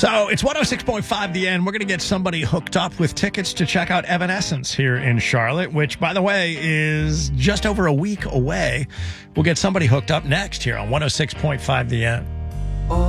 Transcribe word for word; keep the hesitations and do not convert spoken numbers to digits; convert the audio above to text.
So it's one oh six point five The End. We're going to get somebody hooked up with tickets to check out Evanescence here in Charlotte, which, by the way, is just over a week away. We'll get somebody hooked up next here on one oh six point five The End.